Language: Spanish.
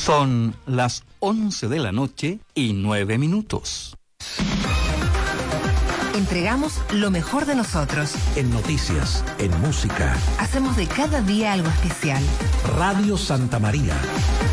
Son las 11 de la noche y 9 minutos. Entregamos lo mejor de nosotros. En noticias, en música. Hacemos de cada día algo especial. Radio Santa María.